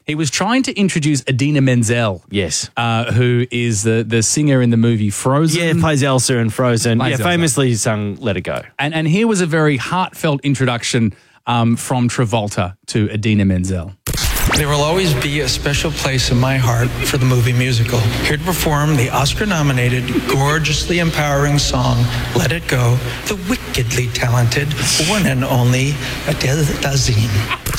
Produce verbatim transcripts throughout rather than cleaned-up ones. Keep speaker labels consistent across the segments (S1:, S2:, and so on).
S1: He was trying to introduce Idina Menzel.
S2: Yes.
S1: Uh, who is the, the singer in the movie Frozen.
S2: Yeah, plays Elsa in Frozen.
S1: Plays
S2: yeah,
S1: Elsa.
S2: famously sung Let It Go.
S1: And, and here was a very heartfelt introduction um, from Travolta to Idina Menzel.
S3: There will always be a special place in my heart for the movie musical. Here to perform the Oscar-nominated, gorgeously empowering song, Let It Go, the wickedly talented, one and only Adele Dazeem.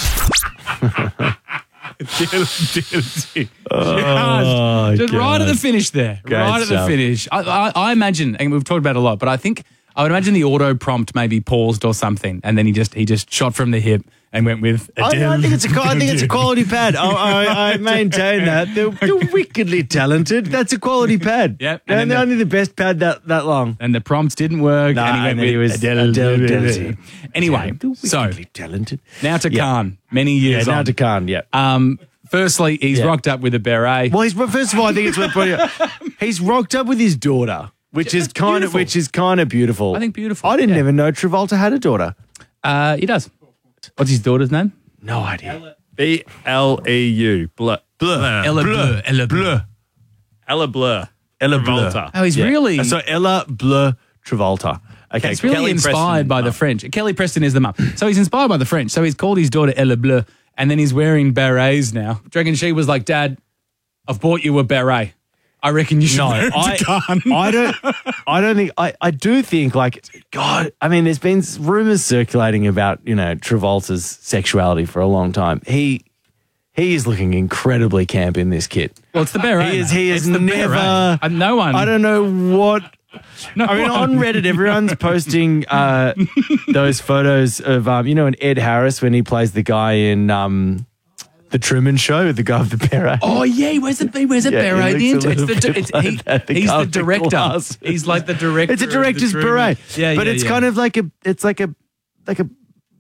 S2: Oh,
S1: just right at the finish there.
S2: Great
S1: right at the
S2: stuff.
S1: finish. I, I, I imagine, and we've talked about it a lot, but I think I would imagine the auto prompt maybe paused or something, and then he just he just shot from the hip and went with
S2: I,
S1: Adele.
S2: I think it's a I think it's a quality pad. I, I, I maintain that they're, they're wickedly talented. That's a quality pad.
S1: Yep.
S2: and,
S1: And
S2: they're
S1: then
S2: only the best pad that that long.
S1: And the prompts didn't work,
S2: Nah,
S1: and he went
S2: and then
S1: with
S2: he was
S1: Adele.
S2: Adele
S1: Adele.
S2: Dazeem.
S1: Anyway,
S2: They're
S1: so
S2: wickedly talented.
S1: now to
S2: Yeah.
S1: Khan, many
S2: Yeah,
S1: years
S2: now
S1: on.
S2: to Khan. Yeah.
S1: Um, firstly, he's
S2: Yeah.
S1: rocked up with a beret.
S2: Well, he's first of all, I think it's worth pointing out. He's rocked up with his daughter, which is
S1: That's
S2: kind of
S1: beautiful.
S2: which is kind of beautiful.
S1: I think beautiful.
S2: I didn't
S1: Yeah.
S2: even know Travolta had a daughter.
S1: Uh, he does. What's his daughter's name?
S2: No idea.
S4: B L E U. Bleu. Bleu.
S1: Ella Bleu. Ella Bleu.
S4: Ella Bleu.
S2: Ella
S4: Travolta.
S1: Oh, he's
S2: Yeah.
S1: really...
S2: So Ella Bleu Travolta. Okay,
S1: It's really
S2: Kelly
S1: inspired
S2: Preston.
S1: by the
S2: Oh.
S1: French. Kelly Preston is the mum. So he's inspired by the French. So he's called his daughter Ella Bleu, and then he's wearing berets now. Do you reckon she was like, Dad, I've bought you a beret. I reckon you should
S2: No,
S1: wear it to
S2: I,
S1: Khan.
S2: I don't. I don't think. I, I do think like God. I mean, there's been rumors circulating about you know Travolta's sexuality for a long time. He he is looking incredibly camp in this kit.
S1: Well, it's the beret.
S2: He is.
S1: mate.
S2: He
S1: It's
S2: is
S1: the
S2: never.
S1: beret. And no one.
S2: I don't know what.
S1: No
S2: I mean,
S1: one.
S2: on Reddit, everyone's posting uh, those photos of um, you know, and Ed Harris when he plays the guy in um, the Truman Show, the guy with the beret.
S1: Oh yeah, he wears a he wears a
S2: Yeah, he
S1: beret. The
S2: looks a
S1: inter- it's the,
S2: little
S1: it's,
S2: bit
S1: he,
S2: like that, the
S1: he's
S2: guy
S1: the
S2: with the
S1: director.
S2: glasses.
S1: He's like the director.
S2: It's a
S1: of the
S2: director's
S1: Truman.
S2: beret.
S1: Yeah,
S2: but
S1: yeah,
S2: it's
S1: yeah.
S2: kind of like a. It's like a like a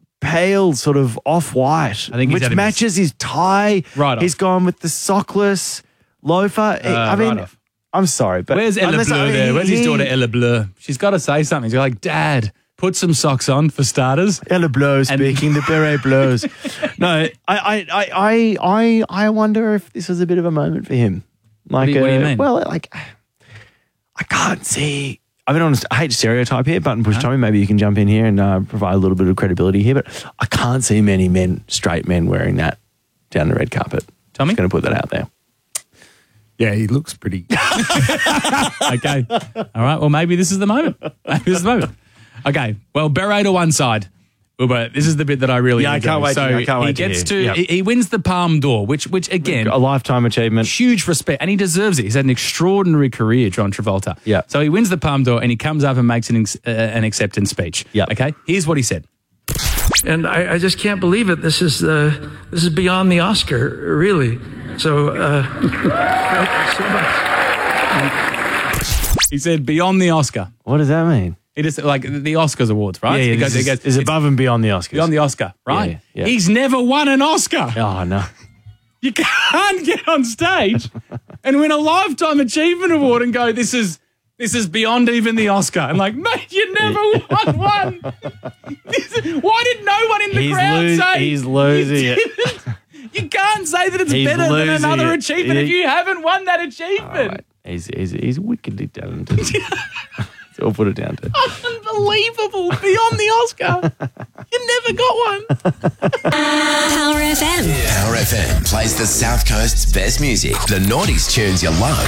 S2: pale sort of off white,
S1: I think he's
S2: which
S1: had him-
S2: matches his tie.
S1: Right off.
S2: He's gone with the sockless loafer. I mean,
S1: right off.
S2: I'm sorry, but
S1: Where's Ella
S2: unless
S1: Bleu
S2: I-
S1: there? Where's his
S2: he-
S1: daughter Ella Bleu? She's got to say something. She's like, Dad, put some socks on for starters.
S2: Ella Bleu speaking, the beret blows. No, I, I, I, I, I, I wonder if this was a bit of a moment for him. Like,
S1: do you- what do you
S2: uh,
S1: mean?
S2: Well, like, I can't see. I mean, honest, I hate to stereotype here, button push Tommy. Maybe you can jump in here and uh, provide a little bit of credibility here, but I can't see many men, straight men, wearing that down the red carpet.
S1: Tommy?
S2: Just going to put that out there.
S4: Yeah, he looks pretty.
S1: Okay. All right. Well, maybe this is the moment. Maybe this is the moment. Okay. Well, beret to one side. But this is the bit that I really
S2: Yeah, I
S1: enjoy.
S2: can't wait to-
S1: So
S2: I can't
S1: he
S2: wait to
S1: gets
S2: hear.
S1: to,
S2: Yep.
S1: he, he wins the Palme d'Or, which, which again,
S2: A lifetime achievement.
S1: huge respect, and he deserves it. He's had an extraordinary career, John Travolta.
S2: Yeah.
S1: So he wins the Palme d'Or, and he comes up and makes an, ex- uh, an acceptance speech.
S2: Yeah.
S1: Okay. Here's what he said.
S3: And I, I just can't believe it. This is uh, this is beyond the Oscar, really. So, uh, thank you so much.
S1: He said, "Beyond the Oscar."
S2: What does that mean?
S1: It is like the Oscars awards, right?
S2: Yeah, yeah,
S1: He goes-
S2: this
S1: he
S2: is,
S1: goes,
S2: is
S1: it's
S2: above and beyond the Oscars.
S1: beyond the Oscar, right?
S2: Yeah, yeah.
S1: He's never won an Oscar.
S2: Oh, no.
S1: You can't get on stage and win a lifetime achievement award and go, "This is this is beyond even the Oscar." And like, mate, you never won one. This is- why did no one in the
S2: He's
S1: crowd
S2: lo-
S1: say
S2: he's losing
S1: you
S2: it.
S1: didn't? You can't say that it's
S2: He's
S1: better than
S2: losing
S1: another
S2: it.
S1: achievement if
S2: He-
S1: you haven't won that achievement.
S2: Right. He's, he's, he's wickedly talented. So I'll put it down to.
S1: Unbelievable. Beyond the Oscar. You never got one.
S5: Power F M.
S6: Power F M plays the South Coast's best music. The noughties tunes you love